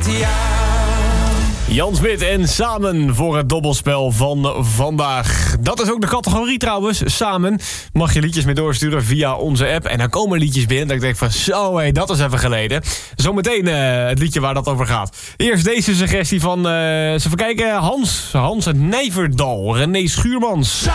jou. Jan Smit en Samen voor het dobbelspel van vandaag. Dat is ook de categorie trouwens, Samen. Mag je liedjes mee doorsturen via onze app. En dan komen liedjes binnen dat ik denk van zo, hé, dat is even geleden. Zometeen het liedje waar dat over gaat. Eerst deze suggestie van, eens even kijken, Hans uit Nijverdal. René Schuurmans.